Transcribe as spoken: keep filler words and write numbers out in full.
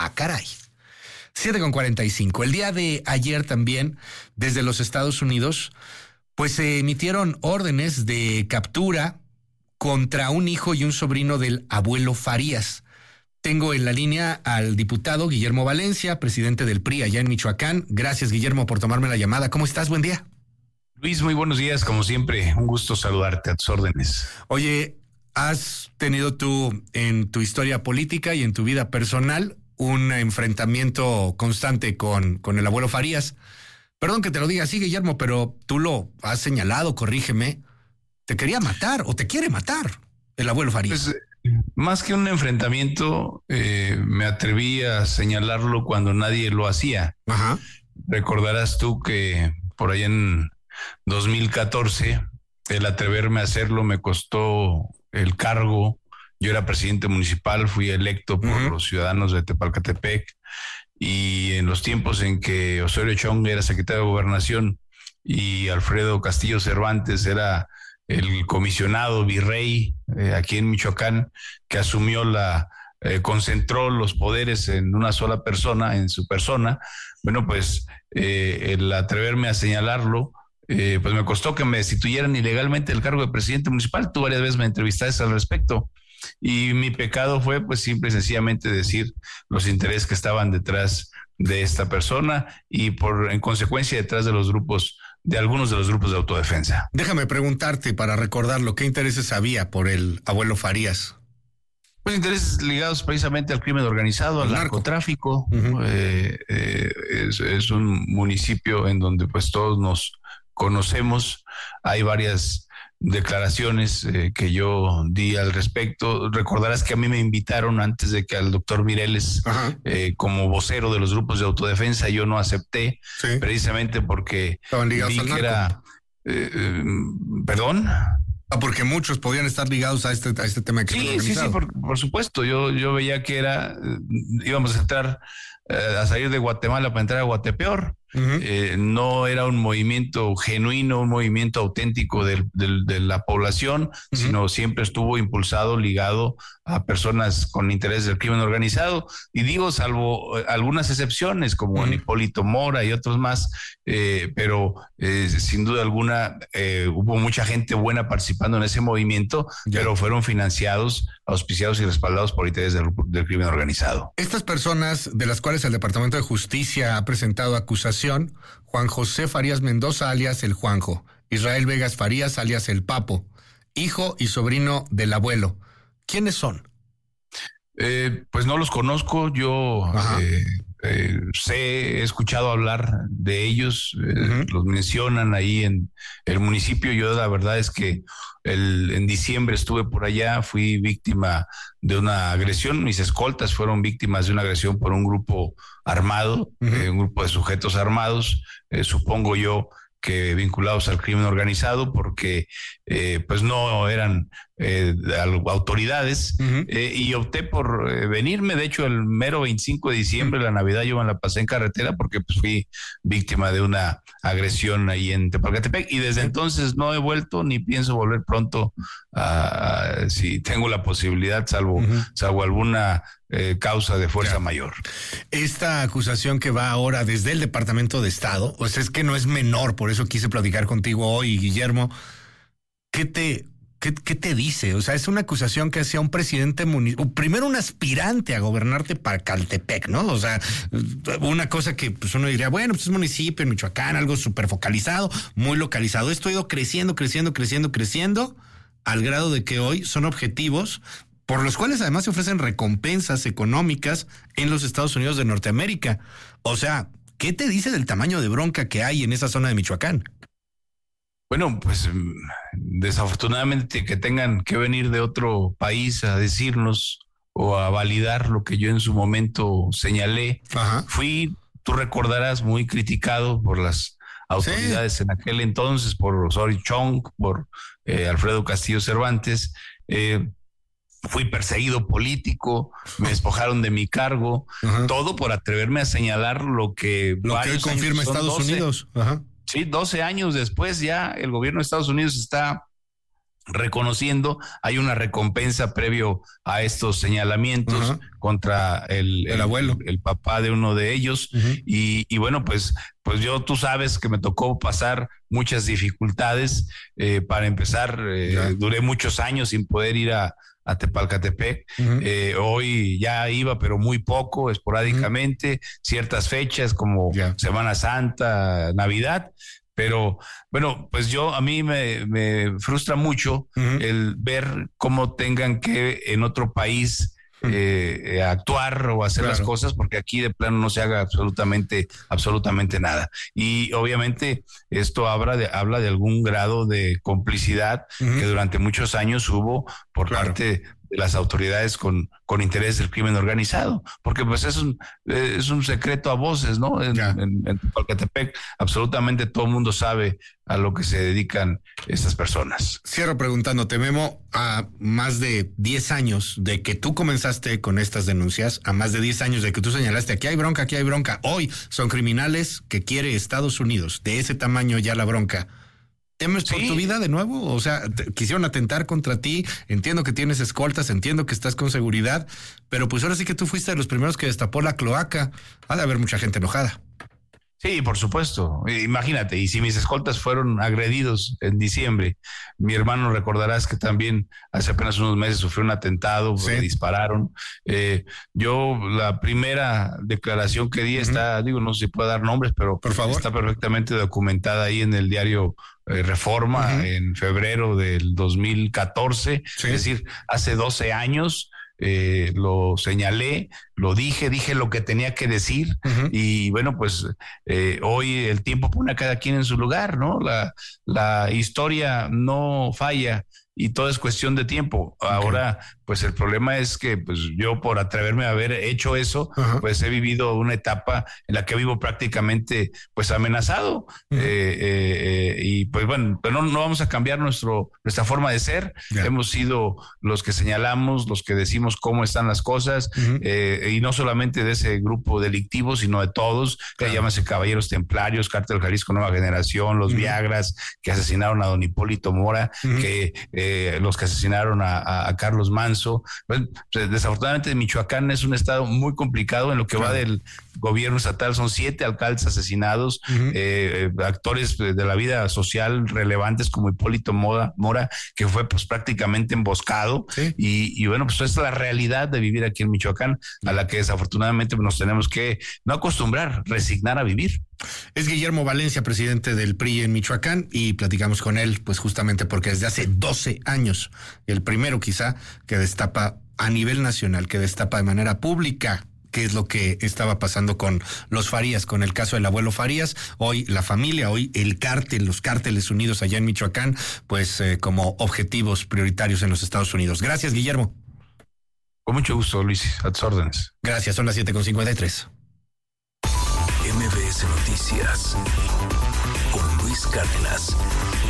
Ah, caray. siete con cuarenta y cinco. El día de ayer también, desde los Estados Unidos, pues se emitieron órdenes de captura contra un hijo y un sobrino del abuelo Farías. Tengo en la línea al diputado Guillermo Valencia, presidente del P R I allá en Michoacán. Gracias, Guillermo, por tomarme la llamada. ¿Cómo estás? Buen día. Luis, muy buenos días, como siempre. Un gusto saludarte, a tus órdenes. Oye, ¿has tenido tú en tu historia política y en tu vida personal un enfrentamiento constante con, con el abuelo Farías? Perdón que te lo diga así, Guillermo, pero tú lo has señalado, corrígeme. ¿Te quería matar o te quiere matar el abuelo Farías? Pues, más que un enfrentamiento, eh, me atreví a señalarlo cuando nadie lo hacía. Ajá. Recordarás tú que por ahí en dos mil catorce, el atreverme a hacerlo me costó el cargo. Yo era presidente municipal, fui electo por uh-huh. los ciudadanos de Tepalcatepec, y en los tiempos en que Osorio Chong era secretario de Gobernación y Alfredo Castillo Cervantes era el comisionado virrey eh, aquí en Michoacán, que asumió la, eh, concentró los poderes en una sola persona, en su persona. Bueno, pues eh, el atreverme a señalarlo, eh, pues me costó que me destituyeran ilegalmente del cargo de presidente municipal. Tú varias veces me entrevistaste al respecto. Y mi pecado fue, pues, simple y sencillamente decir los intereses que estaban detrás de esta persona y, por en consecuencia, detrás de los grupos, de algunos de los grupos de autodefensa. Déjame preguntarte, para recordarlo, ¿qué intereses había por el abuelo Farías? Pues intereses ligados precisamente al crimen organizado, al narco. narcotráfico. Uh-huh. eh, eh, es, es un municipio en donde pues todos nos conocemos. Hay varias declaraciones eh, que yo di al respecto. Recordarás que a mí me invitaron antes de que al doctor Mireles uh-huh. eh, como vocero de los grupos de autodefensa. Yo no acepté, sí. precisamente porque estaban ligados vi al que narco. Era, eh, eh, perdón. Ah, porque muchos podían estar ligados a este, a este tema que sí, sí, sí, por, por supuesto. Yo, yo veía que era, eh, íbamos a entrar, eh, a salir de Guatemala para entrar a Guatepeor. Uh-huh. Eh, no era un movimiento genuino, un movimiento auténtico de, de, de la población, uh-huh. sino siempre estuvo impulsado, ligado a personas con interés del crimen organizado. Y digo, salvo eh, algunas excepciones, como uh-huh. Hipólito Mora y otros más, eh, pero eh, sin duda alguna eh, hubo mucha gente buena participando en ese movimiento, yeah. pero fueron financiados, auspiciados y respaldados por intereses del, del crimen organizado. Estas personas de las cuales el Departamento de Justicia ha presentado acusación: Juan José Farías Mendoza, alias el Juanjo; Israel Vegas Farías, alias el Papo; hijo y sobrino del abuelo. ¿Quiénes son? Eh, pues no los conozco. Yo eh, eh, sé, he escuchado hablar de ellos. Eh, uh-huh. Los mencionan ahí en el municipio. Yo la verdad es que el, en diciembre estuve por allá, fui víctima de una agresión. Mis escoltas fueron víctimas de una agresión por un grupo armado, uh-huh. eh, un grupo de sujetos armados, eh, supongo yo que vinculados al crimen organizado, porque eh, pues no eran eh, autoridades, uh-huh. eh, y opté por eh, venirme. De hecho, el mero veinticinco de diciembre, uh-huh. la Navidad, yo me la pasé en carretera porque pues fui víctima de una agresión ahí en Tepalcatepec, y desde uh-huh. entonces no he vuelto ni pienso volver pronto, a, a, si tengo la posibilidad, salvo, uh-huh. salvo alguna Eh, causa de fuerza, yeah. mayor. Esta acusación que va ahora desde el Departamento de Estado, pues es que no es menor, por eso quise platicar contigo hoy, Guillermo. ¿Qué te, qué, qué te dice? O sea, es una acusación que hacía un presidente municipal, primero un aspirante a gobernar Tepalcatepec, ¿no? O sea, una cosa que pues uno diría, bueno, pues es municipio en Michoacán, algo súper focalizado, muy localizado. Esto ha ido creciendo, creciendo, creciendo, creciendo, al grado de que hoy son objetivos por los cuales además se ofrecen recompensas económicas en los Estados Unidos de Norteamérica. O sea, ¿qué te dice del tamaño de bronca que hay en esa zona de Michoacán? Bueno, pues desafortunadamente que tengan que venir de otro país a decirnos o a validar lo que yo en su momento señalé. Ajá. Fui, tú recordarás, muy criticado por las autoridades, sí. en aquel entonces, por Osorio Chong, por eh, Alfredo Castillo Cervantes. Eh, Fui perseguido político, me despojaron de mi cargo, ajá. todo por atreverme a señalar lo que... Lo que hoy confirma Estados doce, Unidos. Ajá. Sí, doce años después ya el gobierno de Estados Unidos está reconociendo, hay una recompensa previo a estos señalamientos uh-huh. contra el, el, el abuelo, el, el papá de uno de ellos. Uh-huh. y, y bueno, pues, pues yo, tú sabes que me tocó pasar muchas dificultades. Eh, para empezar, eh, duré muchos años sin poder ir a, a Tepalcatepec. Uh-huh. Eh, hoy ya iba, pero muy poco, esporádicamente, uh-huh. ciertas fechas como yeah. Semana Santa, Navidad. Pero bueno, pues yo a mí me, me frustra mucho uh-huh. el ver cómo tengan que en otro país uh-huh. eh, actuar o hacer claro. las cosas, porque aquí de plano no se haga absolutamente, absolutamente nada. Y obviamente esto habla de, habla de algún grado de complicidad uh-huh. que durante muchos años hubo por claro. parte de las autoridades con, con interés del crimen organizado, porque pues es un, es un secreto a voces, ¿no? En, en, en Tepalcatepec absolutamente todo el mundo sabe a lo que se dedican estas personas. Cierro preguntándote, Memo, a más de diez años de que tú comenzaste con estas denuncias, a más de diez años de que tú señalaste, aquí hay bronca, aquí hay bronca, hoy son criminales que quiere Estados Unidos, de ese tamaño ya la bronca. ¿Temes por sí. tu vida de nuevo? O sea, te, quisieron atentar contra ti, entiendo que tienes escoltas, entiendo que estás con seguridad, pero pues ahora sí que tú fuiste de los primeros que destapó la cloaca. Ha de haber mucha gente enojada. Sí, por supuesto. Imagínate, y si mis escoltas fueron agredidos en diciembre, mi hermano recordarás que también hace apenas unos meses sufrió un atentado, sí. le dispararon. Eh, yo la primera declaración que di uh-huh. está, digo, no sé si puedo dar nombres, pero por favor. Está perfectamente documentada ahí en el diario eh, Reforma uh-huh. en febrero del dos mil catorce, sí. es decir, hace doce años. Eh, lo señalé, lo dije, dije lo que tenía que decir uh-huh. y bueno, pues eh, hoy el tiempo pone a cada quien en su lugar, ¿no? La, la historia no falla y todo es cuestión de tiempo. Okay. Ahora, pues el problema es que pues yo por atreverme a haber hecho eso, uh-huh. pues he vivido una etapa en la que vivo prácticamente pues amenazado uh-huh. eh, eh, y pues bueno, pero no, no vamos a cambiar nuestro nuestra forma de ser. Yeah. Hemos sido los que señalamos, los que decimos cómo están las cosas uh-huh. eh, y no solamente de ese grupo delictivo, sino de todos, claro. que llámase Caballeros Templarios, Cártel Jalisco Nueva Generación, los uh-huh. Viagras que asesinaron a don Hipólito Mora, uh-huh. que eh, los que asesinaron a, a, a Carlos Manso. Pues, desafortunadamente Michoacán es un estado muy complicado. En lo que claro. va del gobierno estatal son siete alcaldes asesinados, uh-huh. eh, actores de la vida social relevantes como Hipólito Mora, Mora que fue pues prácticamente emboscado sí. y, y bueno, pues esta es la realidad de vivir aquí en Michoacán, uh-huh. a la que desafortunadamente nos tenemos que no acostumbrar, resignar a vivir. Es Guillermo Valencia, presidente del P R I en Michoacán, y platicamos con él pues justamente porque desde hace doce años, el primero quizá que destapa a nivel nacional, que destapa de manera pública qué es lo que estaba pasando con los Farías, con el caso del abuelo Farías. Hoy la familia, hoy el cártel, los cárteles unidos allá en Michoacán, pues eh, como objetivos prioritarios en los Estados Unidos. Gracias, Guillermo. Con mucho gusto, Luis, a tus órdenes. Gracias, son las siete con cincuenta y tres. M B S Noticias con Luis Cárdenas.